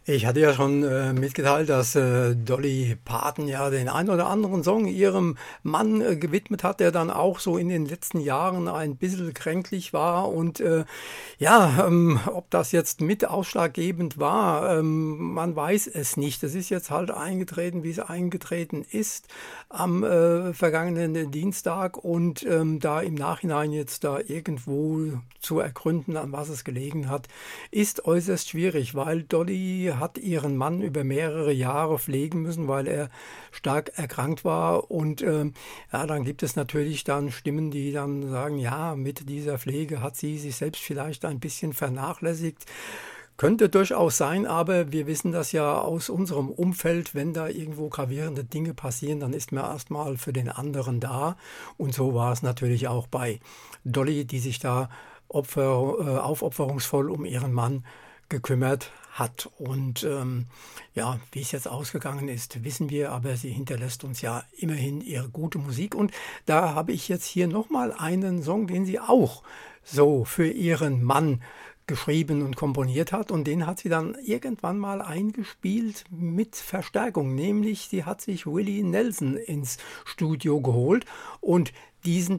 Ich hatte ja schon mitgeteilt, dass Dolly Parton ja den ein oder anderen Song ihrem Mann gewidmet hat, der dann auch so in den letzten Jahren ein bisschen kränklich war. Und ob das jetzt mit ausschlaggebend war, man weiß es nicht. Es ist jetzt halt eingetreten, wie es eingetreten ist am vergangenen Dienstag. Und da im Nachhinein jetzt da irgendwo zu ergründen, an was es gelegen hat, ist äußerst schwierig, weil Dolly hat ihren Mann über mehrere Jahre pflegen müssen, weil er stark erkrankt war. Und dann gibt es natürlich dann Stimmen, die dann sagen, ja, mit dieser Pflege hat sie sich selbst vielleicht ein bisschen vernachlässigt. Könnte durchaus sein, aber wir wissen das ja aus unserem Umfeld, wenn da irgendwo gravierende Dinge passieren, dann ist man erstmal für den anderen da. Und so war es natürlich auch bei Dolly, die sich da aufopferungsvoll um ihren Mann gekümmert hat. Und wie es jetzt ausgegangen ist, wissen wir, aber sie hinterlässt uns ja immerhin ihre gute Musik. Und da habe ich jetzt hier nochmal einen Song, den sie auch so für ihren Mann geschrieben und komponiert hat, und den hat sie dann irgendwann mal eingespielt mit Verstärkung, nämlich sie hat sich Willie Nelson ins Studio geholt und diesen